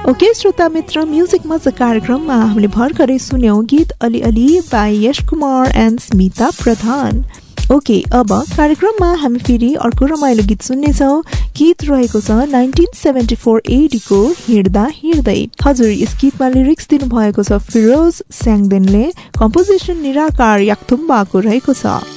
Okay श्रोता मित्र, music मजा कार्यक्रममा हामीले भर्खरै सुन्यौं गीत अलिअलि by Yash Kumar and Smita Pradhan. Okay, अब कार्यक्रममा हामी फेरि अर्को रमाइलो गीत सुन्नेछौँ। गीत रहेको छ 1974 AD को हिँड्दा हिँड्दै। हजुर, यस गीतमा लिरिक्स दिनुभएको छ फिरोज स्याङदेनले, कम्पोजिसन निराकार याक्थुम्बाको रहेको छ।